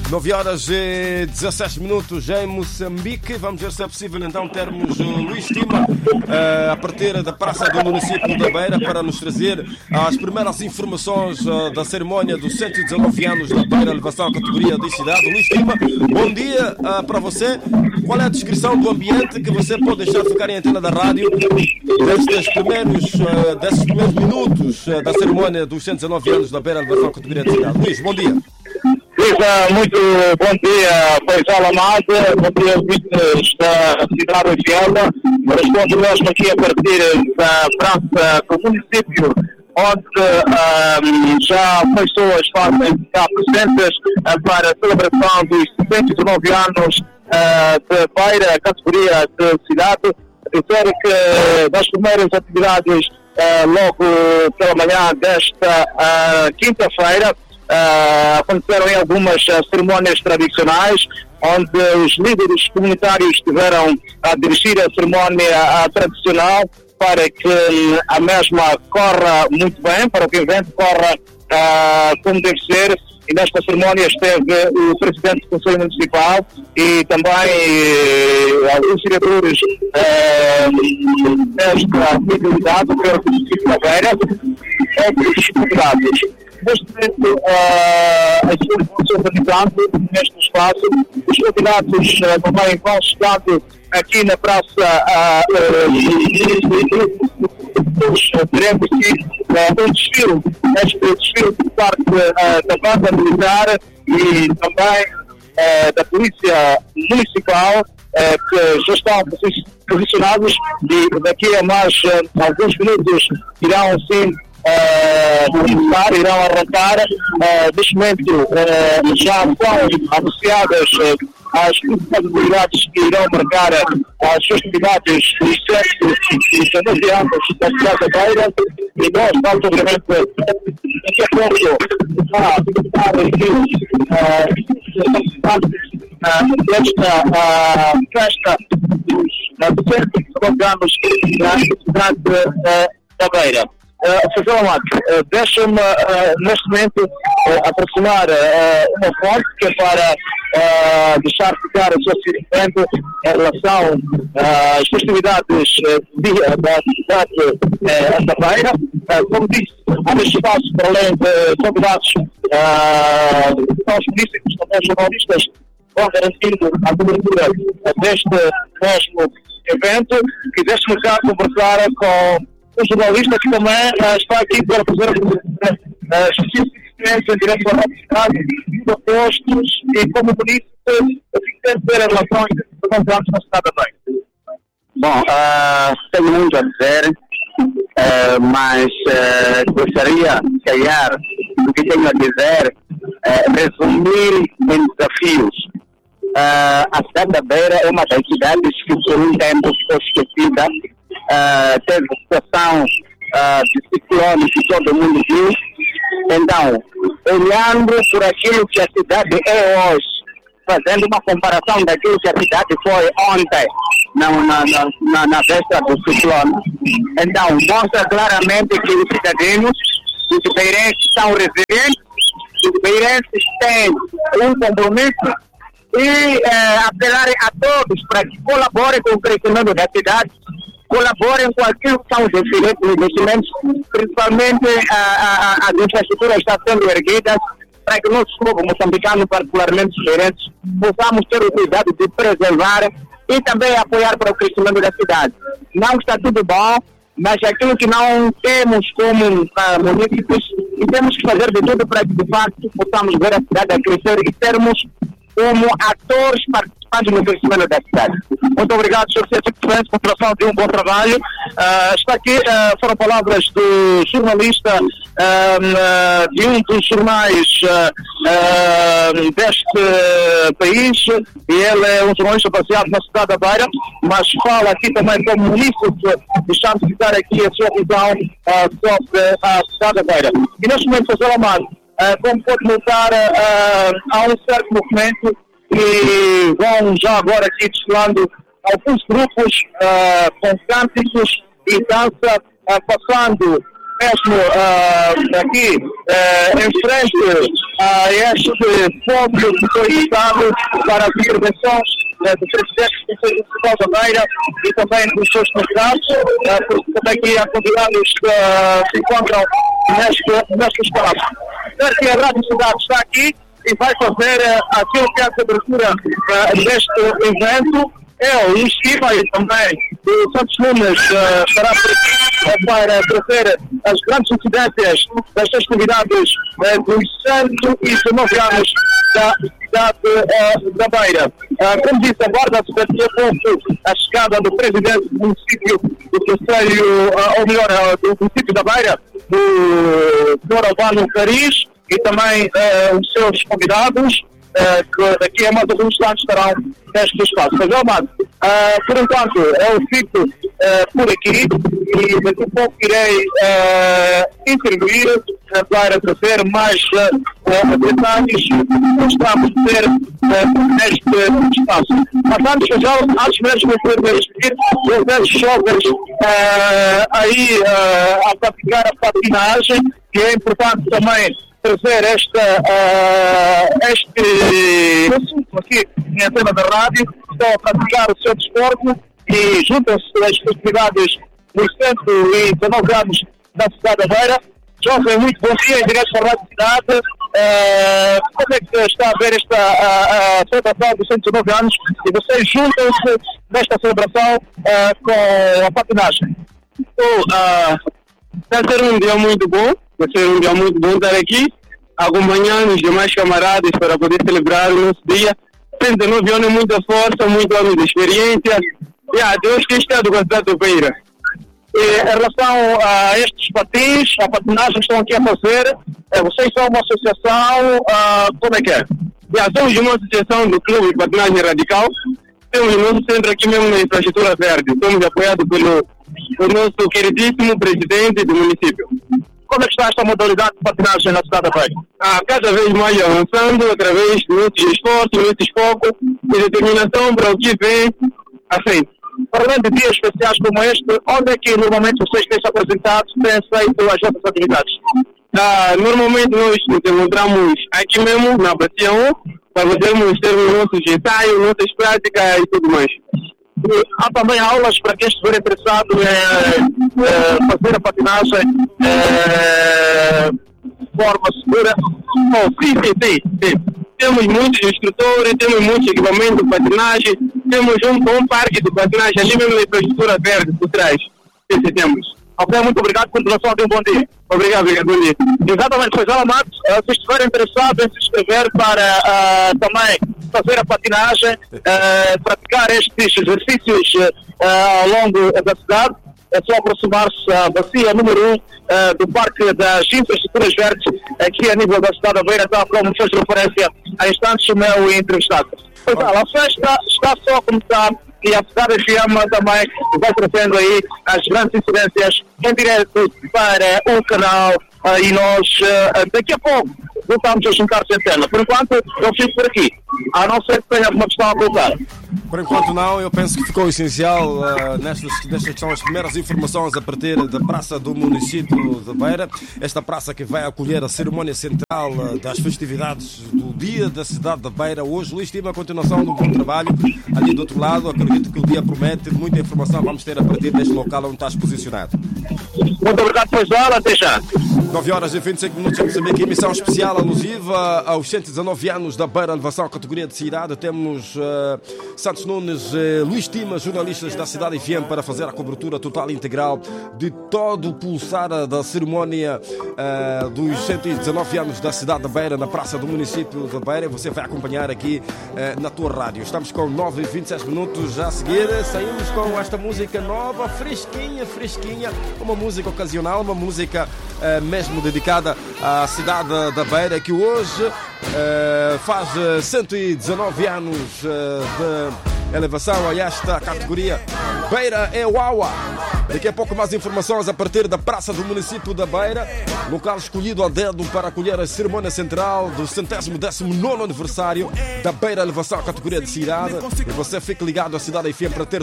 9 horas e 16 minutos em Moçambique. Vamos ver se é possível então termos o Luís Tima a partir da praça do município da Beira para nos trazer as primeiras informações da cerimónia dos 119 anos da Beira, elevação à categoria de cidade. Luís Tima, bom dia para você. Qual é a descrição do ambiente que você pode deixar ficar em antena da rádio desses primeiros minutos da cerimónia dos 119 anos da Beira, elevação à categoria de cidade? Luís, bom dia. Muito bom dia, Faisal Amada, bom dia, ouvintes da cidade de Fialda. Respondo mesmo aqui a partir da praça do município, onde já pessoas fazem estar presentes para a celebração dos 119 anos de Beira, categoria de cidade. Dizer que das primeiras atividades, logo pela manhã desta quinta-feira, aconteceram em algumas cerimónias tradicionais, onde os líderes comunitários estiveram a dirigir a cerimónia tradicional para que a mesma corra muito bem, para que o evento corra como deve ser. E nesta cerimónia esteve o presidente do Conselho Municipal e também alguns vereadores desta comunidade, do município da Beira, e outros convidados. Neste momento, as pessoas organizando neste espaço, os convidados também vão chegando aqui na praça. Teremos aqui um desfile, por parte da Banda Militar e também da Polícia Municipal, que já estão posicionados e daqui a mais alguns minutos irão sim irão arrancar. Neste momento já são anunciadas as responsabilidades que irão marcar as festividades dos 119 anos da cidade da Beira, e nós vamos obviamente daqui a pouco a desta festa dos 119 anos da cidade da Beira. Deixa-me neste momento aproximar uma fonte que é para deixar ficar o seu seguimento em relação às festividades da cidade da Beira. Como disse, há neste espaço, para além de convidados, os políticos, também jornalistas, vão garantindo a cobertura deste mesmo evento. E deixe-me cá conversar com o jornalista que também está aqui para fazer em direto à cidade, postos e como polícia, o que quer dizer em relação a anos na cidade também? Bom, tenho muito a dizer, mas gostaria, se calhar, do que tenho a dizer, resumir em desafios. A cidade da Beira é uma das cidades que por um tempo ficou esquecida. Teve situação de ciclone que todo mundo viu. Então, olhando por aquilo que a cidade é hoje, fazendo uma comparação daquilo que a cidade foi ontem, na véspera do ciclone, então mostra claramente que os cidadãos, os beirenses são resilientes, os beirenses têm um compromisso e apelar a todos para que colaborem com o crescimento da cidade, colaborem com aquilo que são os investimentos, principalmente as infraestruturas estão sendo erguidas, para que nós, como moçambicanos, particularmente os gerentes, possamos ter o cuidado de preservar e também apoiar para o crescimento da cidade. Não está tudo bom, mas aquilo que não temos como municípios, e temos que fazer de tudo para que, de facto, possamos ver a cidade a crescer e termos como atores participantes no crescimento da cidade. Muito obrigado, Sr. Presidente, continuação de um bom trabalho. Está aqui, foram palavras do jornalista de um dos jornais deste país, e ele é um jornalista baseado na cidade da Beira, mas fala aqui também como munícipe, deixando ficar aqui a sua visão sobre a cidade da Beira. E neste momento, Fazer Amado, como pode notar, há um certo movimento e vão já agora aqui desfilando alguns grupos com cânticos e dança, passando mesmo aqui em frente a este foco que foi dado para as intervenções do presidente do Conselho Municipal da Beira e também dos seus convidados, porque também aqui há convidados que se encontram neste espaço. Espero que a Rádio Cidade está aqui e vai fazer aquilo que é a cobertura deste evento. Eu, Luís Tima e também o Santos Nunes estará por aqui para trazer as grandes incidências das festividades dos 119 anos da cidade da Beira. Como disse, aguarda-se daqui a pouco a chegada do presidente do município do Conselho, ou melhor, do município da Beira, do Sr. Albano Cariz, e também os seus convidados, que daqui a mais alguns instantes estarão neste espaço. Mas, Amado, por enquanto, eu fico por aqui e daqui a pouco irei intervir para trazer mais detalhes que estamos a ter neste espaço. Mas antes mesmo de despedir, eu vejo jovens aí a praticar a patinagem, que é importante também trazer este assunto aqui na antena da rádio. Estão a praticar o seu desporto e juntam-se às festividades dos 119 anos da cidade da Beira. Jovem, muito bom dia, em direto para a Rádio Cidade. Como é que está a ver esta celebração dos 119 anos e vocês juntam-se nesta celebração com a patinagem? Vai ser um dia muito bom. Vai ser um dia muito bom estar aqui, acompanhando os demais camaradas para poder celebrar o nosso dia. 119 anos, muita força, muito anos de experiência. Deus que está do cidade do Beira. Em relação a estes patins, a patinagem que estão aqui a fazer, vocês são uma associação, como é que é? Somos uma associação do Clube de Patinagem Radical. Temos o nosso centro aqui mesmo na infraestrutura verde. Somos apoiados pelo nosso queridíssimo presidente do município. Como é que está esta modalidade de patinagem na cidade da Beira? Cada vez mais avançando, através do nosso esforço, do nosso foco e determinação para o que vem à frente. Para além de dias especiais como este, onde é que normalmente vocês têm se apresentado, têm feito as vossas atividades? Normalmente nós nos encontramos aqui mesmo, na Bacia 1, para podermos ter os nossos ensaios, nossas práticas e tudo mais. Há também aulas para quem estiver interessado em fazer a patinagem de forma segura? Sim. Temos muitos instrutores, temos muitos equipamentos de patinagem, temos um bom parque de patinagem ali mesmo na infraestrutura verde por trás. Esse temos. Ok, muito obrigado. Continuação de um bom dia. Obrigado, bom dia. Exatamente, pois Matos, se estiverem interessados em se inscrever para também fazer a patinagem, praticar estes exercícios ao longo da cidade, é só aproximar-se à bacia número 1 do Parque das Infraestruturas Verdes, aqui a nível da cidade da Beira, tal como fez referência há instantes o meu entrevistado. Pois a festa está só a começar e a cidade FM também vai trazendo aí as grandes incidências em direto para o canal e nós daqui a pouco voltamos a juntar-se a antena. Por enquanto eu fico por aqui, a não ser que tenha alguma questão a colocar. Por enquanto não, eu penso que ficou essencial nestas que são as primeiras informações a partir da praça do município de Beira, esta praça que vai acolher a cerimónia central das festividades do Dia da Cidade da Beira. Hoje, Luís Tima, a continuação de um bom trabalho ali do outro lado. Acredito que o dia promete, muita informação vamos ter a partir deste local onde estás posicionado. Muito obrigado, Fazal, até já. 9h25 em Moçambique, emissão especial alusiva aos 119 anos da Beira, elevação à categoria de cidade. Temos Santos Nunes, Luís Tima, jornalistas da Cidade FM, para fazer a cobertura total e integral de todo o pulsar da cerimónia dos 119 anos da cidade da Beira, na praça do município da Beira. Você vai acompanhar aqui na tua rádio. Estamos com 9h26 a seguir. Saímos com esta música nova, fresquinha, uma música ocasional, uma música mesmo dedicada à cidade da Beira, que hoje faz 119 anos de elevação a esta categoria. Beira é Uaua. Daqui a pouco mais informações a partir da praça do município da Beira, local escolhido a dedo para acolher a cerimónia central do 119º aniversário da Beira, elevação à categoria de cidade. E você fique ligado à Cidade FM para ter